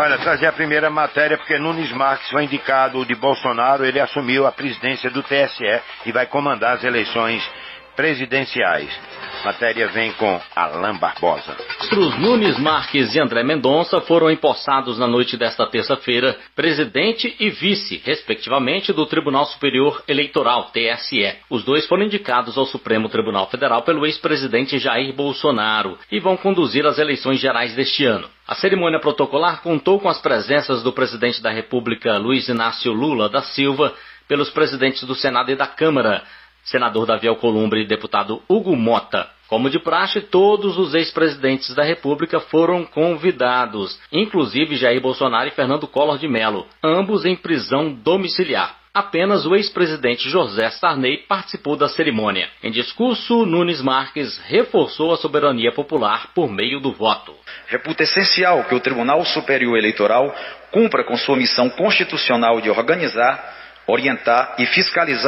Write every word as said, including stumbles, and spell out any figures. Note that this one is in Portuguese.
Olha, trazer a primeira matéria, porque Nunes Marques foi indicado de Bolsonaro, ele assumiu a presidência do T S E e vai comandar as eleições presidenciais. Matéria vem com Alain Barbosa. Os Nunes Marques e André Mendonça foram empossados na noite desta terça-feira, presidente e vice, respectivamente, do Tribunal Superior Eleitoral, T S E. Os dois foram indicados ao Supremo Tribunal Federal pelo ex-presidente Jair Bolsonaro e vão conduzir as eleições gerais deste ano. A cerimônia protocolar contou com as presenças do presidente da República, Luiz Inácio Lula da Silva, pelos presidentes do Senado e da Câmara, senador Davi Alcolumbre e deputado Hugo Mota. Como de praxe, todos os ex-presidentes da República foram convidados, inclusive Jair Bolsonaro e Fernando Collor de Mello, ambos em prisão domiciliar. Apenas o ex-presidente José Sarney participou da cerimônia. Em discurso, Nunes Marques reforçou a soberania popular por meio do voto. Reputa essencial que o Tribunal Superior Eleitoral cumpra com sua missão constitucional de organizar, orientar e fiscalizar